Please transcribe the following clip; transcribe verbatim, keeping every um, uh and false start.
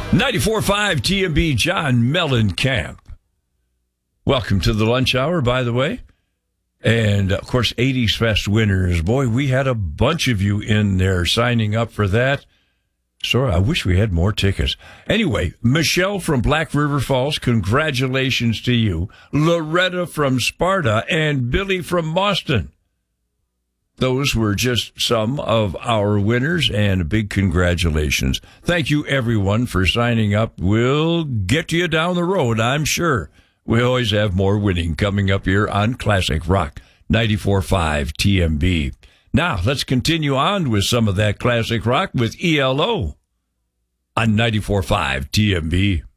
ninety-four point five T M B, John Mellencamp. Welcome to the lunch hour, by the way. And, of course, eighties Fest winners. Boy, we had a bunch of you in there signing up for that. Sorry, I wish we had more tickets. Anyway, Michelle from Black River Falls, congratulations to you. Loretta from Sparta and Billy from Boston. Those were just some of our winners, and a big congratulations. Thank you, everyone, for signing up. We'll get to you down the road, I'm sure. We always have more winning coming up here on Classic Rock ninety-four point five T M B. Now, let's continue on with some of that classic rock with E L O on ninety-four point five T M B.